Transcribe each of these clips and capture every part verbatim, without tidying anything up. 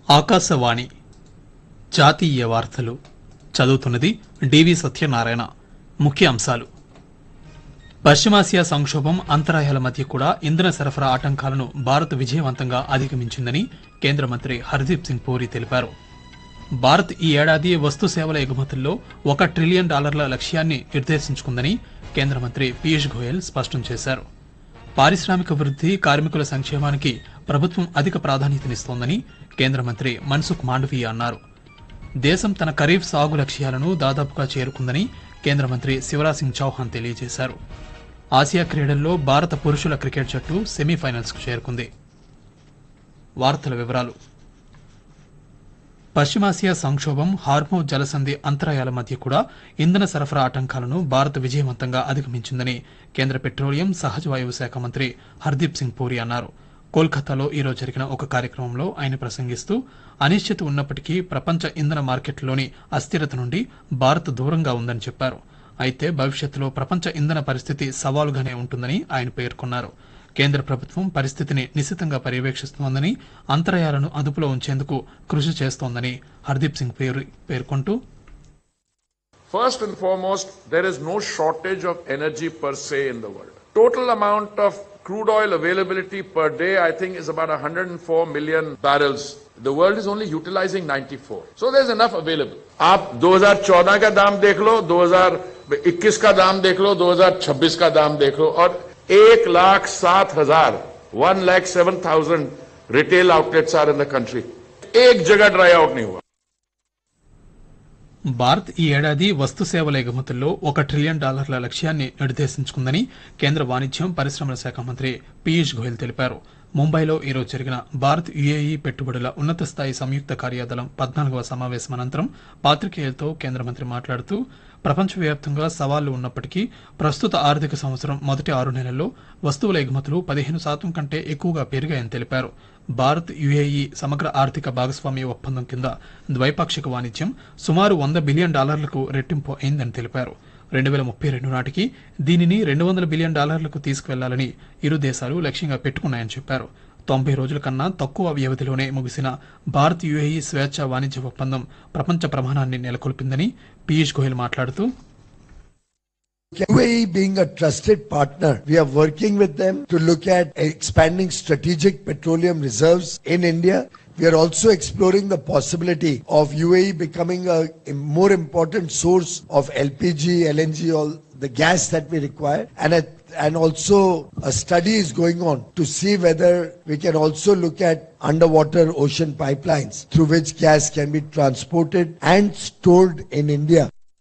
ఆకాశవాణి జాతీయ వార్తలు చదువుతున్నది డివి సత్యనారాయణ. ముఖ్య అంశాలు: పశ్చిమాసియా సంక్షోభం, అంతరాయాల మధ్య కూడా ఇంధన సరఫరా ఆటంకాలను భారత్ విజయవంతంగా అధిగమించిందని కేంద్ర మంత్రి హర్దీప్ సింగ్ పూరి తెలిపారు. భారత్ ఈ ఏడాది వస్తు సేవల ఎగుమతుల్లో ఒక ట్రిలియన్ డాలర్ల లక్ష్యాన్ని నిర్దేశించుకుందని కేంద్ర మంత్రి పీయూష్ గోయల్ స్పష్టం చేశారు. పారిశ్రామిక వృద్ధి, కార్మికుల సంక్షేమానికి ప్రభుత్వం అధిక ప్రాధాన్యతనిస్తోందని కేంద్ర మంత్రి మన్సుఖ్ మాండవీయ అన్నారు. దేశం తన ఖరీఫ్ సాగు లక్ష్యాలను దాదాపుగా చేరుకుందని కేంద్ర మంత్రి శివరాజ్ సింగ్ చౌహాన్ తెలియజేశారు. ఆసియా క్రీడల్లో భారత పురుషుల క్రికెట్ జట్టు సెమీఫైనల్స్ కు చేరుకుంది. వార్తల వివరాలు: పశ్చిమాసియా సంక్షోభం, హార్మోజ్ జలసంధి అంతరాయాల మధ్య కూడా ఇంధన సరఫరా ఆటంకాలను భారత్ విజయవంతంగా అధిగమించిందని కేంద్ర పెట్రోలియం, సహజ వాయువు శాఖ మంత్రి హర్దీప్ సింగ్ పూరి అన్నారు. కోల్కతాలో ఈరోజు జరిగిన ఒక కార్యక్రమంలో ఆయన ప్రసంగిస్తూ, అనిశ్చితి ఉన్నప్పటికీ ప్రపంచ ఇంధన మార్కెట్లోని అస్థిరత నుండి భారత్ దూరంగా ఉందని చెప్పారు. అయితే భవిష్యత్తులో ప్రపంచ ఇంధన పరిస్థితి సవాలుగానే ఉంటుందని ఆయన పేర్కొన్నారు. కేంద్ర ప్రభుత్వం పరిస్థితిని నిశితంగా పర్యవేక్షిస్తోందని, అంతరాయాలను అదుపులో ఉంచేందుకు కృషి చేస్తోందని హర్దీప్ సింగ్ పేర్కొంటూ, First and foremost, there is no shortage of energy per se in the world. Total amount of crude oil availability per day, I think, is about one hundred four million barrels. The world is only utilizing ninety-four. So there's enough available. आप दो हज़ार चौदह का दाम देख लो, दो हज़ार इक्कीस का दाम देख लो, दो हज़ार छब्बीस का दाम देख लो, और एक लाख सात हजार one lakh seven thousand retail outlets are in the country. एक जगह ड्राई आउट नहीं हुआ. భారత్ ఈ ఏడాది వస్తు సేవల ఎగుమతుల్లో ఒక ట్రిలియన్ డాలర్ల లక్ష్యాన్ని నిర్దేశించుకుందని కేంద్ర వాణిజ్యం, పరిశ్రమల శాఖ మంత్రి పీయూష్ గోయల్ తెలిపారు. ముంబైలో ఈరోజు జరిగిన భారత్ యుఏఈ పెట్టుబడుల ఉన్నత స్థాయి సంయుక్త కార్యదళం పద్నాలుగవ సమావేశం అనంతరం పాత్రికేయులతో కేంద్ర మంత్రి మాట్లాడుతూ, ప్రపంచవ్యాప్తంగా సవాళ్లు ఉన్నప్పటికీ ప్రస్తుత ఆర్థిక సంవత్సరం మొదటి ఆరు నెలల్లో వస్తువుల ఎగుమతులు పదిహేను శాతం కంటే ఎక్కువగా పెరిగాయని తెలిపారు. భారత్ యుఏఈ సమగ్ర ఆర్థిక భాగస్వామ్య ఒప్పందం కింద ద్వైపాక్షిక వాణిజ్యం సుమారు వంద బిలియన్ డాలర్లకు రెట్టింపు అయిందని తెలిపారు. రెండు వేల ముప్పై రెండు నాటికి దీనిని రెండు వందల బిలియన్ డాలర్లకు తీసుకువెళ్లాలని ఇరు దేశాలు లక్ష్యంగా పెట్టుకున్నాయని చెప్పారు. తొంభై రోజుల కన్నా తక్కువ వ్యవధిలోనే ముగిసిన భారత్ యుఏఈ స్వేచ్ఛ వాణిజ్య ఒప్పందం ప్రపంచ ప్రమాణాన్ని నెలకొల్పిందని పీయూష్ గోయల్ మాట్లాడుతూ, U A E being a trusted partner, we are working with them to look at expanding strategic petroleum reserves in India. We are also exploring the possibility of U A E becoming a, a more important source of L P G, L N G, all the gas that we require, and a, and also a study is going on to see whether we can also look at underwater ocean pipelines through which gas can be transported and stored in India.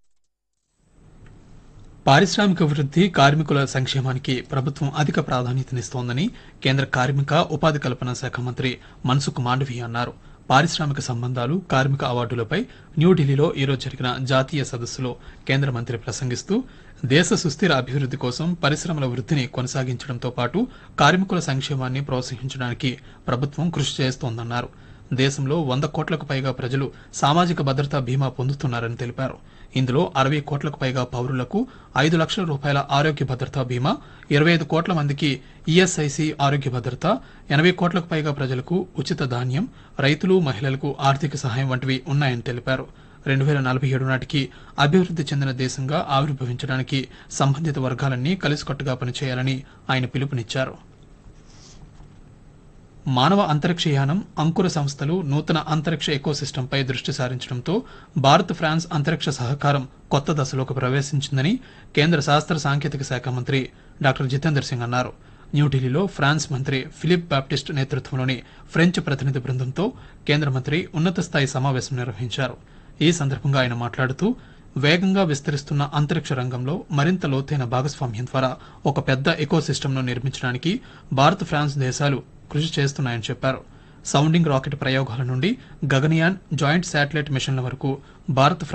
పారిశ్రామిక వృద్ధి, కార్మికుల సంక్షేమానికి ప్రభుత్వం అధిక ప్రాధాన్యతనిస్తోందని కేంద్ర కార్మిక, ఉపాధి కల్పన శాఖ మంత్రి మన్సుఖ్ మాండవీయ అన్నారు. పారిశ్రామిక సంబంధాలు, కార్మిక అవార్డులపై న్యూఢిల్లీలో ఈరోజు జరిగిన జాతీయ సదస్సులో కేంద్ర మంత్రి ప్రసంగిస్తూ, దేశ సుస్థిర అభివృద్ధి కోసం పరిశ్రమల వృద్ధిని కొనసాగించడంతో పాటు కార్మికుల సంక్షేమాన్ని ప్రోత్సహించడానికి ప్రభుత్వం కృషి చేస్తోందన్నారు. దేశంలో వంద కోట్లకు పైగా ప్రజలు సామాజిక భద్రతా బీమా పొందుతున్నారని తెలిపారు. ఇందులో అరవై కోట్లకు పైగా పౌరులకు ఐదు లక్షల రూపాయల ఆరోగ్య భద్రతా బీమా, ఇరవై ఐదు కోట్ల మందికి ఈఎస్ఐసి ఆరోగ్య భద్రత, ఎనభై కోట్లకు పైగా ప్రజలకు ఉచిత ధాన్యం, రైతులు, మహిళలకు ఆర్థిక సహాయం వంటివి ఉన్నాయని తెలిపారు. రెండు వేల నలభై ఏడు నాటికి అభివృద్ధి చెందిన దేశంగా ఆవిర్భవించడానికి సంబంధిత వర్గాలన్నీ కలిసికట్టుగా పనిచేయాలని ఆయన పిలుపునిచ్చారు. మానవ అంతరిక్షయానం, అంకుర సంస్థలు నూతన అంతరిక్ష ఎకోసిస్టంపై దృష్టి సారించడంతో భారత్, ఫ్రాన్స్ అంతరిక్ష సహకారం కొత్త దశలోకి ప్రవేశించిందని కేంద్ర శాస్త్ర సాంకేతిక శాఖ మంత్రి డాక్టర్ జితేందర్ సింగ్ అన్నారు. న్యూఢిల్లీలో ఫ్రాన్స్ మంత్రి ఫిలిప్ బాప్టిస్ట్ నేతృత్వంలోని ఫ్రెంచ్ ప్రతినిధి బృందంతో కేంద్ర మంత్రి ఉన్నత స్థాయి సమావేశం నిర్వహించారు. ఈ సందర్భంగా ఆయన మాట్లాడుతూ, వేగంగా విస్తరిస్తున్న అంతరిక్ష రంగంలో మరింత లోతైన భాగస్వామ్యం ద్వారా ఒక పెద్ద ఎకోసిస్టమ్ను నిర్మించడానికి భారత్, ఫ్రాన్స్ దేశాలు కృషి చేస్తున్నాయని చెప్పారు. సౌండింగ్ రాకెట్ ప్రయోగాల నుండి గగనయాన్, జాయింట్ శాటిలైట్ మిషన్ల వరకు భారత్